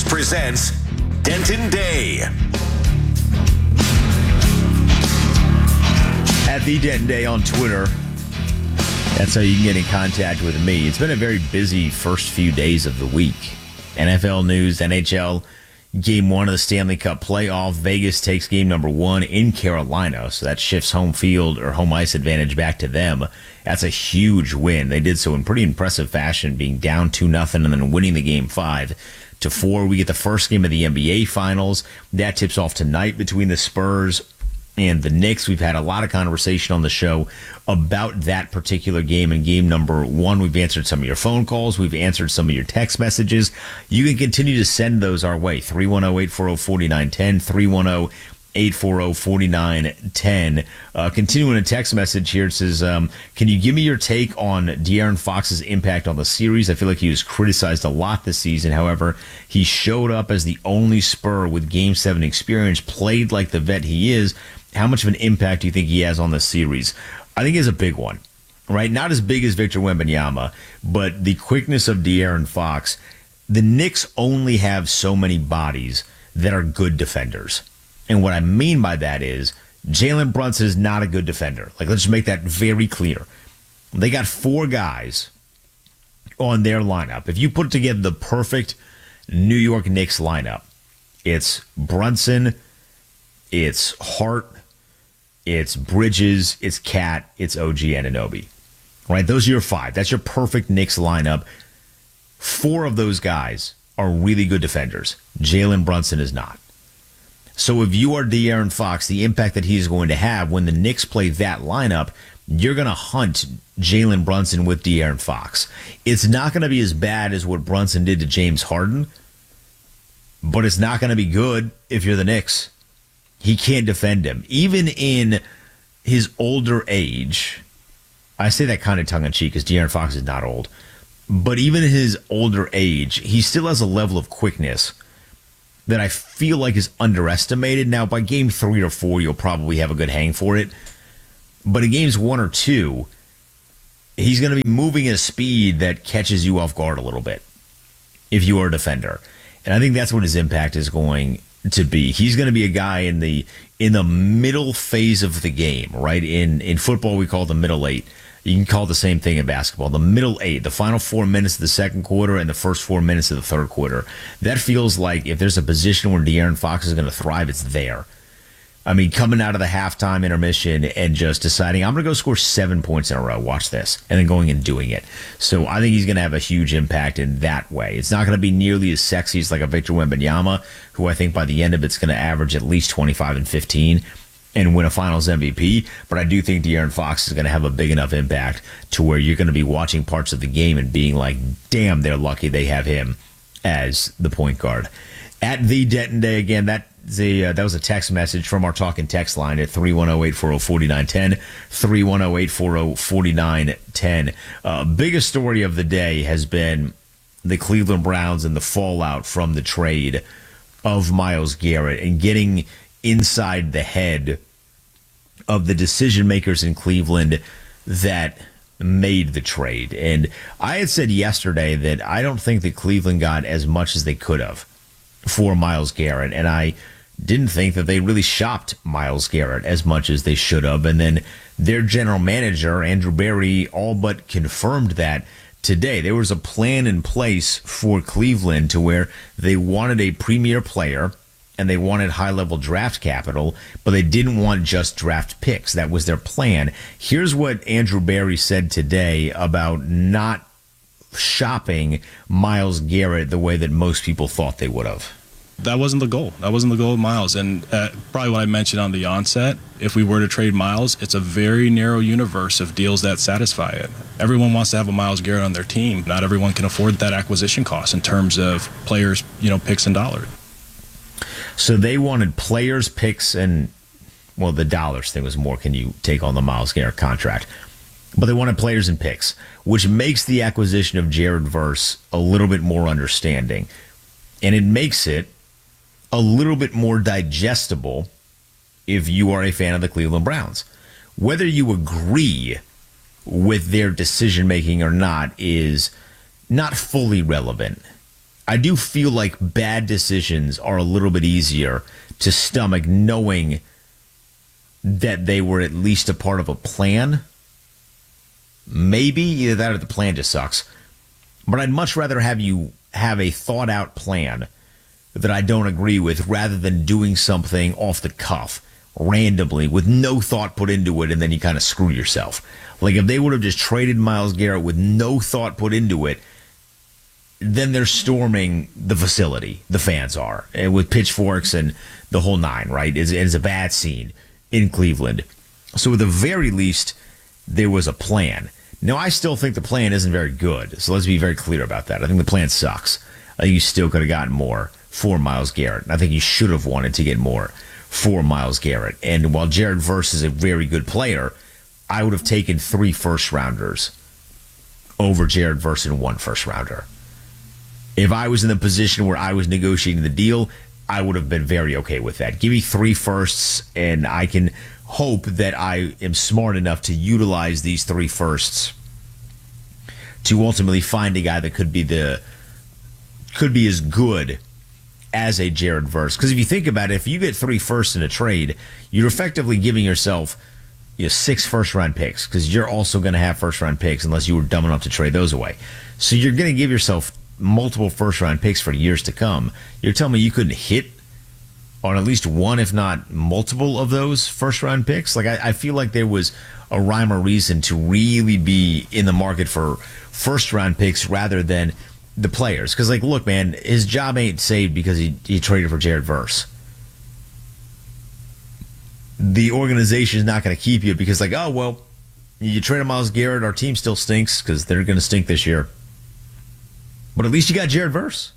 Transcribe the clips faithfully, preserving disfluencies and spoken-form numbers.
Sports presents Denton Day. At the Denton Day on Twitter. That's how you can get in contact with me. It's been a very busy first few days of the week. N F L news, N H L, game one of the Stanley Cup playoff. Vegas takes game number one in Carolina, so that shifts home field or home ice advantage back to them. That's a huge win. They did so in pretty impressive fashion, being down two nothing and then winning the game five to four. We get the first game of the N B A Finals. That tips off tonight between the Spurs and the Knicks. We've had a lot of conversation on the show about that particular game and game number one. We've answered some of your phone calls. We've answered some of your text messages. You can continue to send those our way. three one zero, eight four zero, four nine one zero, three one zero, eight four zero, four nine one zero. Uh, continuing a text message here, it says, um, can you give me your take on De'Aaron Fox's impact on the series? I feel like he was criticized a lot this season. However, he showed up as the only Spur with Game seven experience, played like the vet he is. How much of an impact do you think he has on the series? I think he has a big one, right? Not as big as Victor Wembanyama, but the quickness of De'Aaron Fox. The Knicks only have so many bodies that are good defenders. And what I mean by that is Jalen Brunson is not a good defender. Like, let's just make that very clear. They got four guys on their lineup. If you put together the perfect New York Knicks lineup, it's Brunson, it's Hart, it's Bridges, it's Cat, it's O G Anunoby. Right? Those are your five. That's your perfect Knicks lineup. Four of those guys are really good defenders. Jalen Brunson is not. So if you are De'Aaron Fox, the impact that he's going to have when the Knicks play that lineup, you're going to hunt Jalen Brunson with De'Aaron Fox. It's not going to be as bad as what Brunson did to James Harden, but it's not going to be good if you're the Knicks. He can't defend him. Even in his older age, I say that kind of tongue-in-cheek because De'Aaron Fox is not old, but even in his older age, he still has a level of quickness that I feel like is underestimated. Now, by game three or four, you'll probably have a good hang for it. But in games one or two, he's going to be moving at a speed that catches you off guard a little bit if you are a defender. And I think that's what his impact is going to be. He's going to be a guy in the in the middle phase of the game, right? In in football, we call it the middle eight. You can call it the same thing in basketball. The middle eight, the final four minutes of the second quarter and the first four minutes of the third quarter. That feels like if there's a position where De'Aaron Fox is going to thrive, it's there. I mean, coming out of the halftime intermission and just deciding, I'm going to go score seven points in a row, watch this, and then going and doing it. So I think he's going to have a huge impact in that way. It's not going to be nearly as sexy as like a Victor Wembanyama, who I think by the end of it's going to average at least twenty-five and fifteen and win a Finals M V P. But I do think De'Aaron Fox is going to have a big enough impact to where you're going to be watching parts of the game and being like, damn, they're lucky they have him as the point guard. At the Denton Day, again, that The, uh, that was a text message from our talking text line at three one zero, eight four zero, four nine one zero, three one zero, eight four zero, four nine one zero. Uh, biggest story of the day has been the Cleveland Browns and the fallout from the trade of Myles Garrett and getting inside the head of the decision makers in Cleveland that made the trade. And I had said yesterday that I don't think that Cleveland got as much as they could have for Myles Garrett, and I didn't think that they really shopped Myles Garrett as much as they should have. And then their general manager, Andrew Berry, all but confirmed that today. There was a plan in place for Cleveland to where they wanted a premier player and they wanted high-level draft capital, but they didn't want just draft picks. That was their plan. Here's what Andrew Berry said today about not shopping Myles Garrett the way that most people thought they would have. That wasn't the goal. That wasn't the goal of Myles. And uh, probably what I mentioned on the onset, if we were to trade Myles, it's a very narrow universe of deals that satisfy it. Everyone wants to have a Myles Garrett on their team. Not everyone can afford that acquisition cost in terms of players, you know, picks and dollars. So they wanted players, picks, and, well, the dollars thing was more, can you take on the Myles Garrett contract? But they wanted players and picks, which makes the acquisition of Jared Verse a little bit more understanding. And it makes it a little bit more digestible if you are a fan of the Cleveland Browns. Whether you agree with their decision-making or not is not fully relevant. I do feel like bad decisions are a little bit easier to stomach knowing that they were at least a part of a plan. Maybe either that or the plan just sucks. But I'd much rather have you have a thought out plan that I don't agree with rather than doing something off the cuff, randomly, with no thought put into it, and then you kind of screw yourself. Like if they would have just traded Myles Garrett with no thought put into it, then they're storming the facility, the fans are, and with pitchforks and the whole nine, right? It's, it's a bad scene in Cleveland. So at the very least, there was a plan. Now, I still think the plan isn't very good, so let's be very clear about that. I think the plan sucks. I think you still could have gotten more for Myles Garrett. I think you should have wanted to get more for Myles Garrett. And while Jared Verse is a very good player, I would have taken three first-rounders over Jared Verse and one first-rounder. If I was in the position where I was negotiating the deal, I would have been very okay with that. Give me three firsts, and I can hope that I am smart enough to utilize these three firsts to ultimately find a guy that could be the could be as good as a Jared Verse. Because if you think about it, if you get three firsts in a trade, you're effectively giving yourself you know, six first-round picks, because you're also going to have first-round picks unless you were dumb enough to trade those away. So you're going to give yourself multiple first-round picks for years to come. You're telling me you couldn't hit on at least one, if not multiple of those first-round picks? Like, I, I feel like there was a rhyme or reason to really be in the market for first-round picks rather than the players. Because, like, look, man, his job ain't saved because he, he traded for Jared Verse. The organization is not going to keep you because, like, oh, well, you traded Myles Garrett, our team still stinks because they're going to stink this year. But at least you got Jared Verse.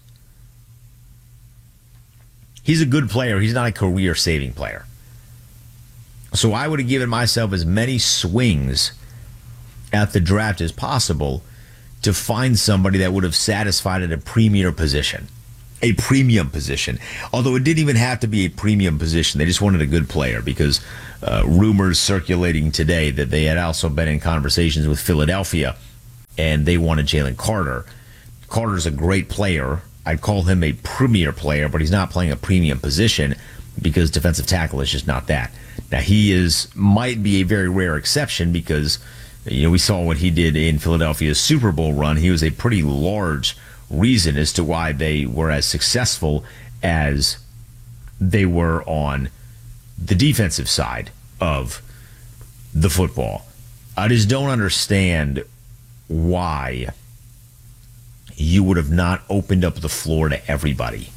He's a good player. He's not a career-saving player. So I would have given myself as many swings at the draft as possible to find somebody that would have satisfied at a premier position. A premium position. Although it didn't even have to be a premium position. They just wanted a good player because uh, rumors circulating today that they had also been in conversations with Philadelphia and they wanted Jalen Carter. Carter's a great player. I'd call him a premier player, but he's not playing a premium position because defensive tackle is just not that. Now, he is might be a very rare exception because, you know, we saw what he did in Philadelphia's Super Bowl run. He was a pretty large reason as to why they were as successful as they were on the defensive side of the football. I just don't understand why you would have not opened up the floor to everybody.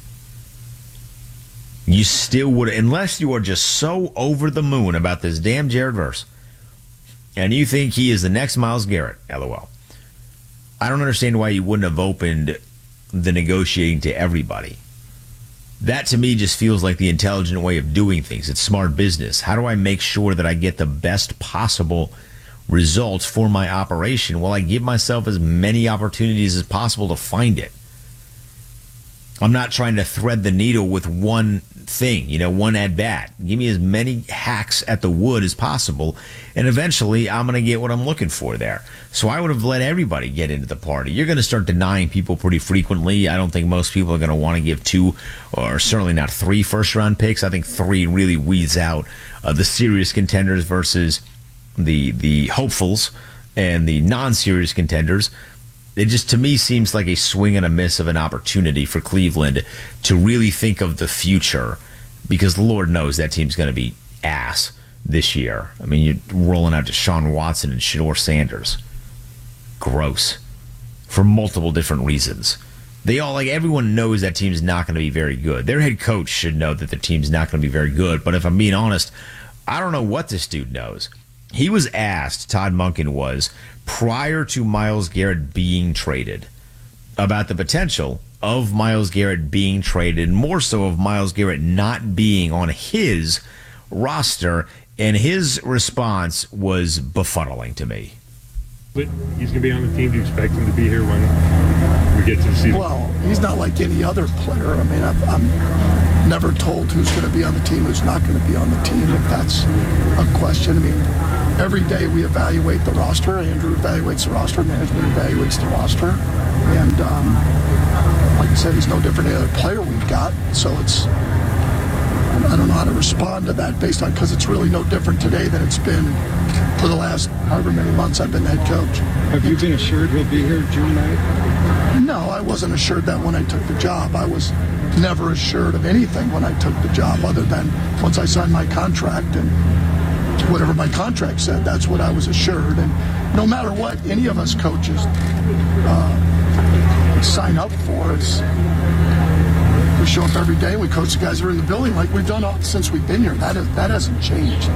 You still would, unless you are just so over the moon about this damn Jared Verse, and you think he is the next Myles Garrett, LOL. I don't understand why you wouldn't have opened the negotiating to everybody. That to me just feels like the intelligent way of doing things. It's smart business. How do I make sure that I get the best possible results for my operation while I give myself as many opportunities as possible to find it? I'm not trying to thread the needle with one thing, you know, one at bat. Give me as many hacks at the wood as possible, and eventually I'm going to get what I'm looking for there. So I would have let everybody get into the party. You're going to start denying people pretty frequently. I don't think most people are going to want to give two, or certainly not three first-round picks. I think three really weeds out uh, the serious contenders versus the the hopefuls and the non-serious contenders. It just, to me, seems like a swing and a miss of an opportunity for Cleveland to really think of the future, because Lord knows that team's going to be ass this year. I mean, you're rolling out Deshaun Watson and Shedeur Sanders. Gross. For multiple different reasons. They all, like, everyone knows that team's not going to be very good. Their head coach should know that their team's not going to be very good, but if I'm being honest, I don't know what this dude knows. He was asked, Todd Monken was, prior to Myles Garrett being traded, about the potential of Myles Garrett being traded, more so of Myles Garrett not being on his roster, and his response was befuddling to me. But he's going to be on the team. Do you expect him to be here when we get to the season? Well, he's not like any other player. I mean, I'm, I'm never told who's going to be on the team, who's not going to be on the team, if that's a question. I mean, every day we evaluate the roster. Andrew evaluates the roster. Management evaluates the roster. And um, like I said, he's no different than any other player we've got. So it's, I don't know how to respond to that based on, because it's really no different today than it's been for the last however many months I've been head coach. Have you been assured he'll be here June ninth? No, I wasn't assured that when I took the job. I was never assured of anything when I took the job, other than once I signed my contract and whatever my contract said, that's what I was assured. And no matter what any of us coaches uh, sign up for, is we show up every day, we coach the guys that are in the building like we've done all, since we've been here. That is, that hasn't changed.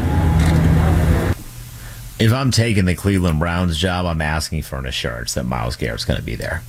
If I'm taking the Cleveland Browns job, I'm asking for an assurance that Myles Garrett's going to be there.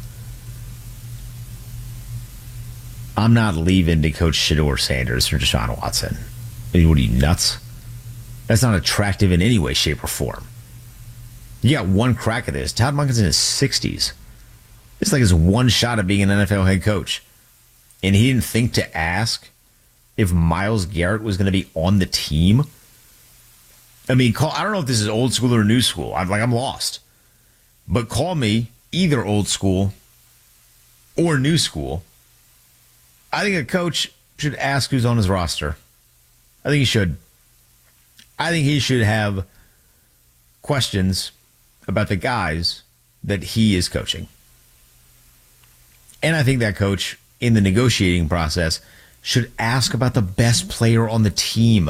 I'm not leaving to coach Shedeur Sanders for Deshaun Watson. I mean, what are you, nuts? That's not attractive in any way, shape, or form. You got one crack at this. Todd Monken's in his sixties. It's like his one shot at being an N F L head coach. And he didn't think to ask if Myles Garrett was going to be on the team. I mean, call, I don't know if this is old school or new school. I'm like, I'm lost. But call me either old school or new school. I think a coach should ask who's on his roster. I think he should. I think he should have questions about the guys that he is coaching. And I think that coach, in the negotiating process, should ask about the best player on the team.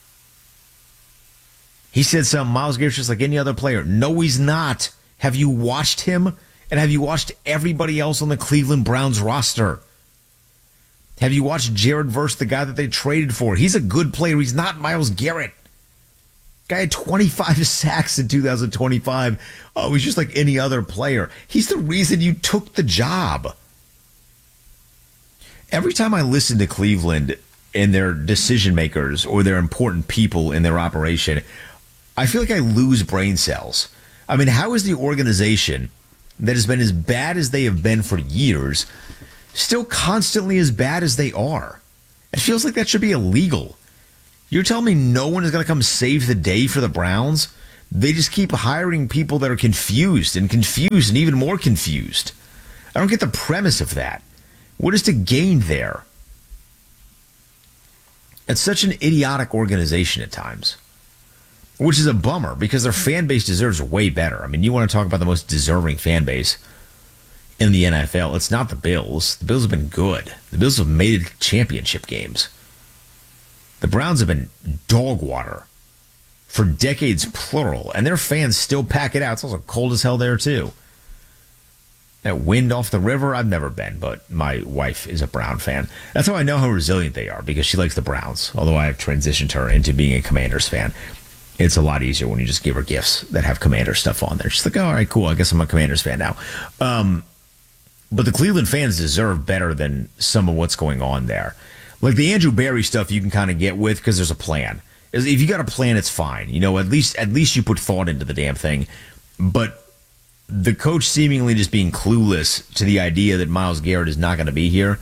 He said something, Myles Garrett's just like any other player. No, he's not. Have you watched him? And have you watched everybody else on the Cleveland Browns roster? Have you watched Jared Verse, the guy that they traded for? He's a good player. He's not Myles Garrett. Guy had twenty-five sacks in two thousand twenty-five. Oh, he's just like any other player. He's the reason you took the job. Every time I listen to Cleveland and their decision makers or their important people in their operation, I feel like I lose brain cells. I mean, how is the organization that has been as bad as they have been for years still constantly as bad as they are? It feels like that should be illegal. You're telling me no one is going to come save the day for the Browns? They just keep hiring people that are confused and confused and even more confused. I don't get the premise of that. What is to gain there? It's such an idiotic organization at times, which is a bummer because their fan base deserves way better. I mean, you want to talk about the most deserving fan base in the N F L. It's not the Bills. The Bills have been good. The Bills have made it championship games. The Browns have been dog water for decades, plural, and their fans still pack it out. It's also cold as hell there, too. That wind off the river, I've never been, but my wife is a Brown fan. That's how I know how resilient they are, because she likes the Browns, although I have transitioned her into being a Commanders fan. It's a lot easier when you just give her gifts that have Commander stuff on there. She's like, oh, all right, cool, I guess I'm a Commanders fan now. Um, but the Cleveland fans deserve better than some of what's going on there. Like the Andrew Berry stuff you can kind of get with because there's a plan. If you got a plan, it's fine. You know, at least at least you put thought into the damn thing. But the coach seemingly just being clueless to the idea that Myles Garrett is not going to be here,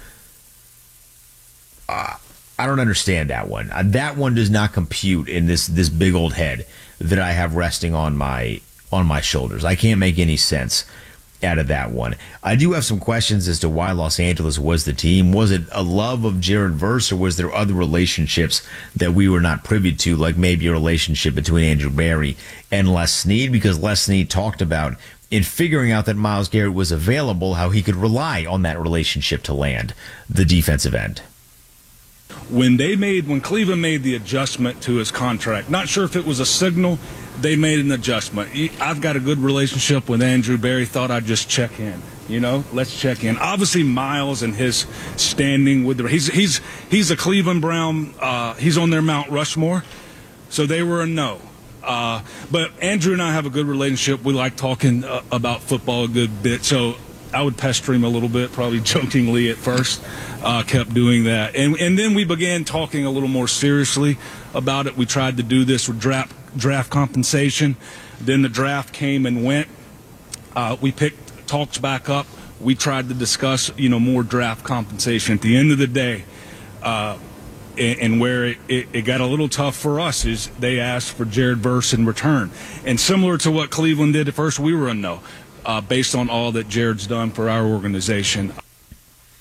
uh, I don't understand that one. Uh, that one does not compute in this this big old head that I have resting on my on my shoulders. I can't make any sense out of that one. I do have some questions as to why Los Angeles was the team. Was it a love of Jared Verse, or was there other relationships that we were not privy to, like maybe a relationship between Andrew Berry and Les Snead? Because Les Snead talked about, in figuring out that Myles Garrett was available, how he could rely on that relationship to land the defensive end. When they made, when Cleveland made the adjustment to his contract, not sure if it was a signal, they made an adjustment. I've got a good relationship with Andrew Berry. Thought I'd just check in. You know, let's check in. Obviously, Myles and his standing with the he's he's he's a Cleveland Brown. Uh, he's on their Mount Rushmore, so they were a no. Uh, but Andrew and I have a good relationship. We like talking uh, about football a good bit. So I would pester him a little bit, probably jokingly at first. Uh, kept doing that, and and then we began talking a little more seriously about it. We tried to do this with draft draft compensation. Then the draft came and went. Uh, we picked talks back up. We tried to discuss, you know, more draft compensation. At the end of the day, uh, and, and where it, it, it got a little tough for us is they asked for Jared Verse in return, and similar to what Cleveland did at first, we were a no, uh, based on all that Jared's done for our organization.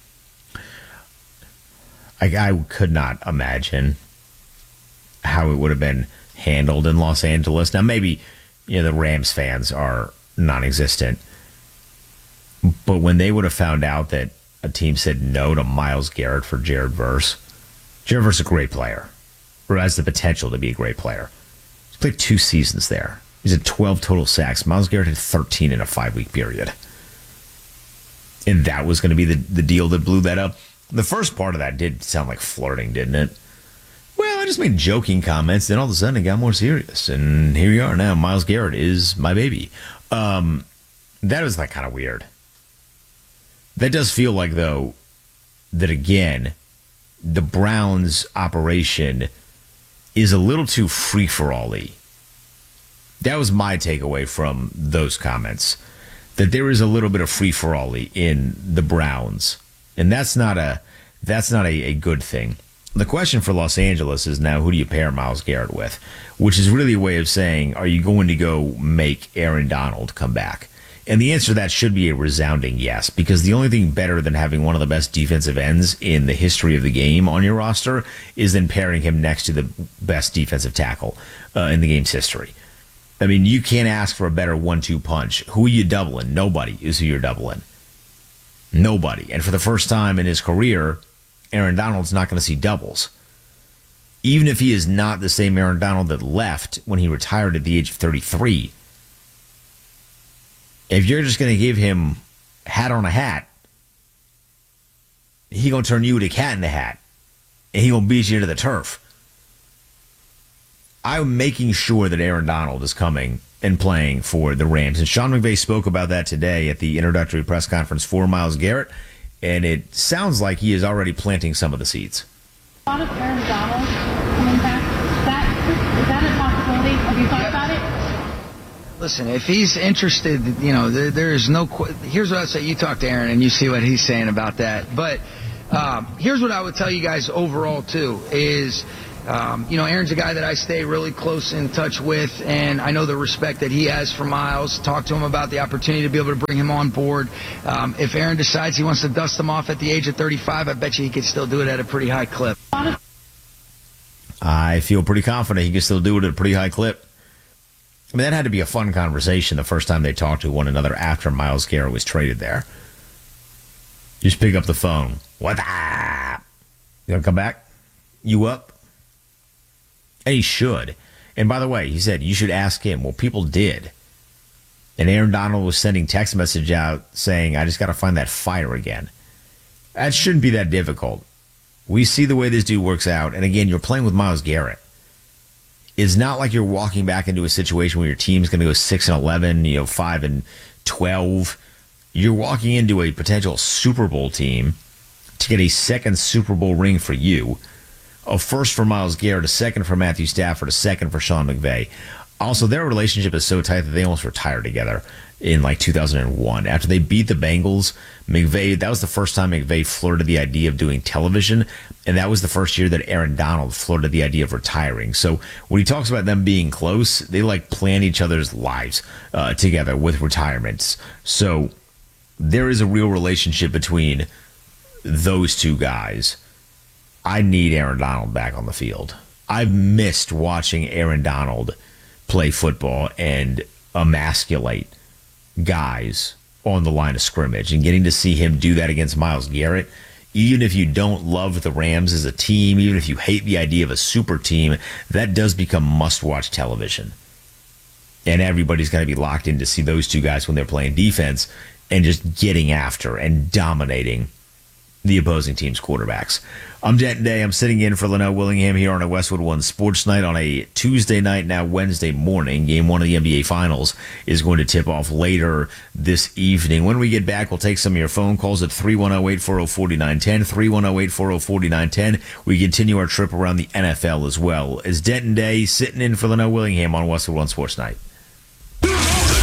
I, I could not imagine how it would have been handled in Los Angeles. Now, maybe, you know, the Rams fans are non-existent, but when they would have found out that a team said no to Myles Garrett for Jared Verse, Jared Verse is a great player, or has the potential to be a great player. He's played two seasons there. He's had twelve total sacks. Myles Garrett had thirteen in a five-week period. And that was going to be the, the deal that blew that up. The first part of that did sound like flirting, didn't it? Well, I just made joking comments, then all of a sudden it got more serious. And here you are now. Myles Garrett is my baby. Um, that was like kind of weird. That does feel like, though, that again, the Browns operation is a little too free-for-all-y. That was my takeaway from those comments, that there is a little bit of free-for-all-y in the Browns. And that's not a that's not a, a good thing. The question for Los Angeles is now, who do you pair Myles Garrett with? Which is really a way of saying, are you going to go make Aaron Donald come back? And the answer to that should be a resounding yes, because the only thing better than having one of the best defensive ends in the history of the game on your roster is then pairing him next to the best defensive tackle uh, in the game's history. I mean, you can't ask for a better one two punch. Who are you doubling? Nobody is who you're doubling. Nobody. And for the first time in his career, Aaron Donald's not going to see doubles. Even if he is not the same Aaron Donald that left when he retired at the age of thirty-three. If you're just going to give him hat on a hat, he going to turn you to cat in the hat. And he going to beat you to the turf. I'm making sure that Aaron Donald is coming and playing for the Rams. And Sean McVay spoke about that today at the introductory press conference for Myles Garrett. And it sounds like he is already planting some of the seeds. A lot of Aaron Donald coming back. Is that, is that a possibility? Have you thought about it? Listen, if he's interested, you know, there, there is no... Qu- here's what I would say. You talk to Aaron and you see what he's saying about that. But um, here's what I would tell you guys overall, too, is... Um, you know, Aaron's a guy that I stay really close in touch with, and I know the respect that he has for Myles. Talk to him about the opportunity to be able to bring him on board. Um, if Aaron decides he wants to dust him off at the age of thirty-five, I bet you he could still do it at a pretty high clip. I feel pretty confident he can still do it at a pretty high clip. I mean, that had to be a fun conversation the first time they talked to one another after Myles Garrett was traded there. Just pick up the phone. What up? You want to come back? You up? And he should. And by the way, he said, you should ask him. Well, people did. And Aaron Donald was sending text message out saying, I just got to find that fire again. That shouldn't be that difficult. We see the way this dude works out. And again, you're playing with Myles Garrett. It's not like you're walking back into a situation where your team's going to go six and eleven, you know, five and twelve. You're walking into a potential Super Bowl team to get a second Super Bowl ring for you. A first for Myles Garrett, a second for Matthew Stafford, a second for Sean McVay. Also, their relationship is so tight that they almost retired together in like two thousand one. After they beat the Bengals, McVay, that was the first time McVay flirted the idea of doing television, and that was the first year that Aaron Donald flirted the idea of retiring. So when he talks about them being close, they like plan each other's lives uh, together with retirements. So there is a real relationship between those two guys. I need Aaron Donald back on the field. I've missed watching Aaron Donald play football and emasculate guys on the line of scrimmage, and getting to see him do that against Myles Garrett. Even if you don't love the Rams as a team, even if you hate the idea of a super team, that does become must-watch television. And everybody's going to be locked in to see those two guys when they're playing defense and just getting after and dominating the opposing team's quarterbacks. I'm Denton Day. I'm sitting in for Linnell Willingham here on a Westwood One Sports Night on a Tuesday night, now Wednesday morning. Game one of the N B A Finals is going to tip off later this evening. When we get back, we'll take some of your phone calls at three one zero, eight four zero, four nine one zero, three one zero, eight four zero, four nine one zero. We continue our trip around the N F L as well. As Denton Day sitting in for Linnell Willingham on Westwood One Sports Night.